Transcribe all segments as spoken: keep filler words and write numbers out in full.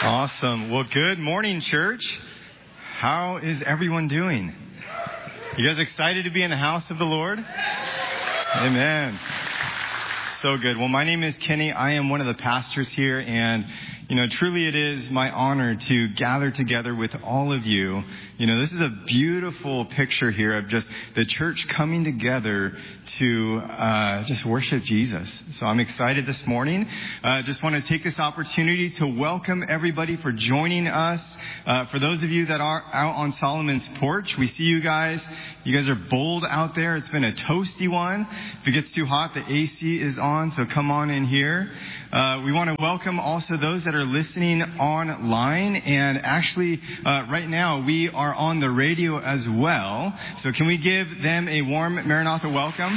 Awesome. Well, good morning, church. How is everyone doing? You guys excited to be in the house of the Lord? Amen. So good. Well, my name is Kenny. I am one of the pastors here, and you know, truly it is my honor to gather together with all of you. You know, this is a beautiful picture here of just the church coming together to uh, just worship Jesus. So I'm excited this morning. I uh, just want to take this opportunity to welcome everybody for joining us. Uh, for those of you that are out on Solomon's porch, we see you guys. You guys are bold out there. It's been a toasty one. If it gets too hot, the A C is on, so come on in here. Uh, we want to welcome also those that are listening online, and actually uh, right now we are on the radio as well. So can we give them a warm Maranatha welcome?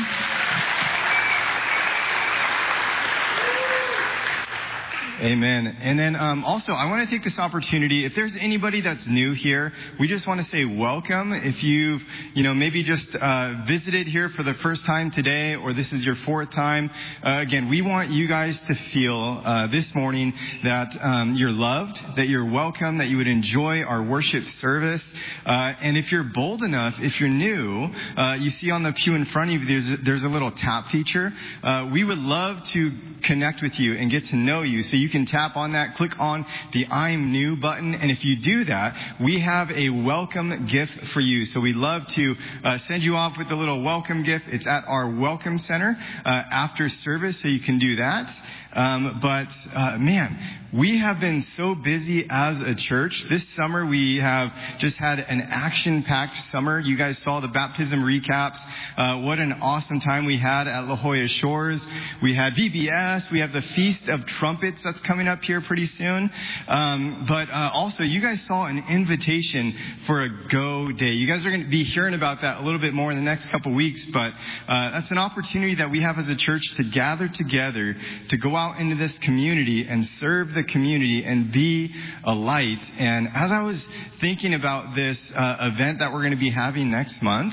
Amen. And then um, also, I want to take this opportunity. If there's anybody that's new here, we just want to say welcome. If you've, you know, maybe just uh, visited here for the first time today, or this is your fourth time, uh, again, we want you guys to feel uh, this morning that um, you're loved, that you're welcome, that you would enjoy our worship service. Uh, and if you're bold enough, if you're new, uh, you see on the pew in front of you, there's there's a little tap feature. Uh, we would love to connect with you and get to know you. So you You can tap on that, click on the I'm New button. And if you do that, we have a welcome gift for you. So we'd love to uh, send you off with a little welcome gift. It's at our welcome center uh, after service, so you can do that. Um, but uh, man, we have been so busy as a church. This summer we have just had an action-packed summer. You guys saw the baptism recaps. Uh, what an awesome time we had at La Jolla Shores. We had V B S. We have the Feast of Trumpets that's coming up here pretty soon. Um, but uh, also, you guys saw an invitation for a Go Day. You guys are going to be hearing about that a little bit more in the next couple weeks. But uh, that's an opportunity that we have as a church to gather together, to go out into this community and serve the community and be a light. And as I was thinking about this uh, event that we're going to be having next month,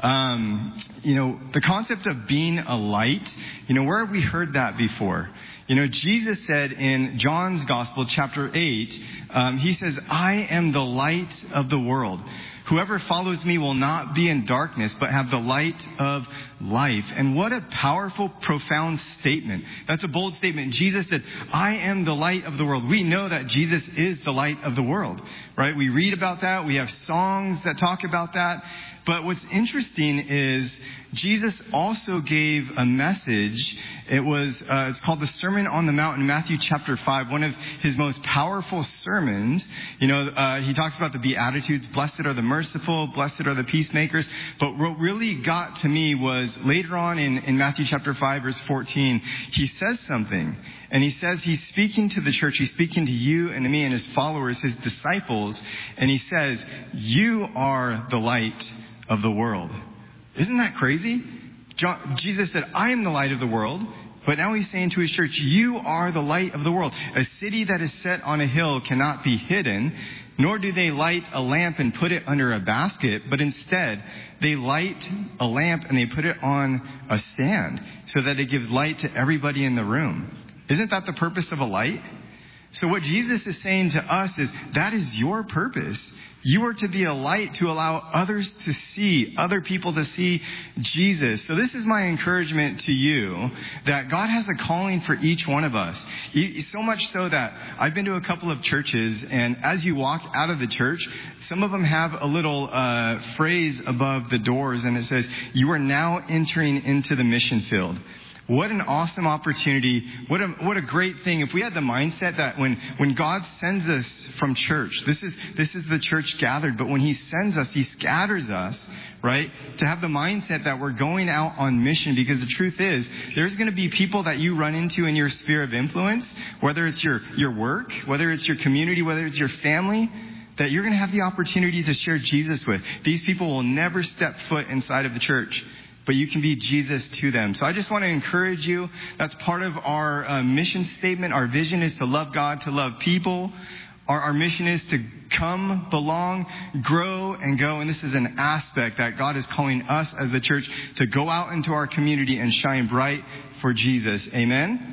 um, you know, the concept of being a light, you know, where have we heard that before? You know, Jesus said in John's Gospel, chapter eight, um, he says, I am the light of the world. Whoever follows me will not be in darkness, but have the light of life. And what a powerful, profound statement. That's a bold statement. Jesus said, I am the light of the world. We know that Jesus is the light of the world, right? We read about that. We have songs that talk about that. But what's interesting is Jesus also gave a message. It was, uh, it's called the Sermon on the Mount in Matthew chapter five, one of his most powerful sermons. You know, uh, he talks about the Beatitudes. Blessed are the merciful, blessed are the peacemakers. But what really got to me was later on in, in Matthew chapter five, verse fourteen, he says something. And he says he's speaking to the church. He's speaking to you and to me and his followers, his disciples. And he says, you are the light of the world. Isn't that crazy? John, Jesus said, I am the light of the world. But now he's saying to his church, you are the light of the world. A city that is set on a hill cannot be hidden, nor do they light a lamp and put it under a basket, but instead they light a lamp and they put it on a stand so that it gives light to everybody in the room. Isn't that the purpose of a light? So what Jesus is saying to us is that is your purpose. You are to be a light to allow others to see, other people to see Jesus. So this is my encouragement to you, that God has a calling for each one of us. So much so that I've been to a couple of churches, and as you walk out of the church, some of them have a little uh, phrase above the doors, and it says, you are now entering into the mission field. What an awesome opportunity. What a, what a great thing. If we had the mindset that when, when God sends us from church, this is, this is the church gathered, but when he sends us, he scatters us, right? To have the mindset that we're going out on mission, because the truth is there's going to be people that you run into in your sphere of influence, whether it's your, your work, whether it's your community, whether it's your family, that you're going to have the opportunity to share Jesus with. These people will never step foot inside of the church, but you can be Jesus to them. So I just want to encourage you. That's part of our uh, mission statement. Our vision is to love God, to love people. Our, our mission is to come, belong, grow, and go. And this is an aspect that God is calling us as a church to go out into our community and shine bright for Jesus. Amen?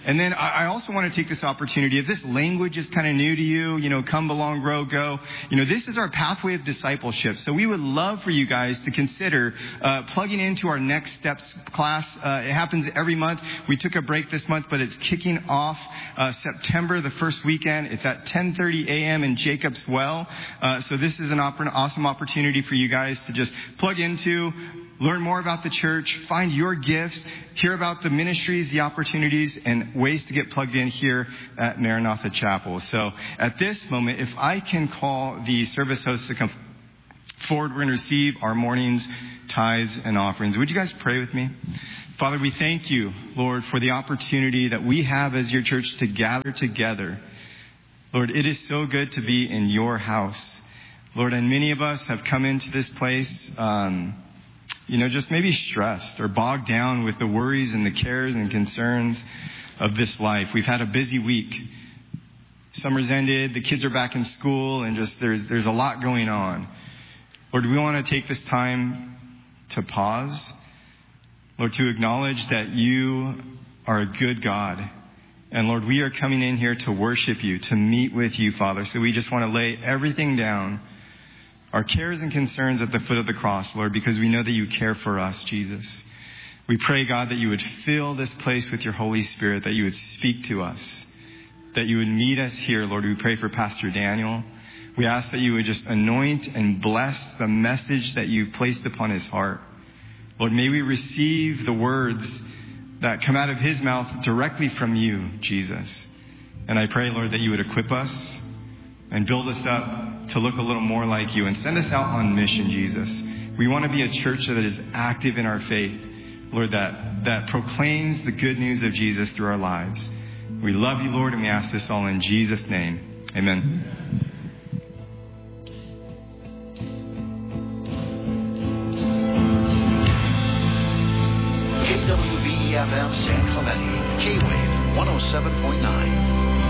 And then I also want to take this opportunity, if this language is kind of new to you, you know, come, belong, grow, go, you know, this is our pathway of discipleship. So we would love for you guys to consider uh, plugging into our Next Steps class. Uh, it happens every month. We took a break this month, but it's kicking off uh, September, the first weekend. It's at ten thirty a.m. in Jacob's Well. Uh, so this is an op- awesome opportunity for you guys to just plug into, learn more about the church, find your gifts, hear about the ministries, the opportunities, and ways to get plugged in here at Maranatha Chapel. So at this moment, if I can call the service host to come forward, we're going to receive our morning's tithes and offerings. Would you guys pray with me? Father, we thank you, Lord, for the opportunity that we have as your church to gather together. Lord, it is so good to be in your house. Lord, and many of us have come into this place, um, you know, just maybe stressed or bogged down with the worries and the cares and concerns of this life. We've had a busy week. Summer's ended, the kids are back in school, and just there's there's a lot going on. Lord, we want to take this time to pause, Lord, to acknowledge that you are a good God. And Lord, we are coming in here to worship you, to meet with you, Father. So we just want to lay everything down, our cares and concerns at the foot of the cross, Lord, because we know that you care for us, Jesus. We pray, God, that you would fill this place with your Holy Spirit, that you would speak to us, that you would meet us here, Lord. We pray for Pastor Daniel. We ask that you would just anoint and bless the message that you've placed upon his heart. Lord, may we receive the words that come out of his mouth directly from you, Jesus. And I pray, Lord, that you would equip us and build us up to look a little more like you and send us out on mission, Jesus. We want to be a church that is active in our faith, Lord, that, that proclaims the good news of Jesus through our lives. We love you, Lord, and we ask this all in Jesus' name. Amen. K W B E F M San Clemente, K-Wave one oh seven point nine.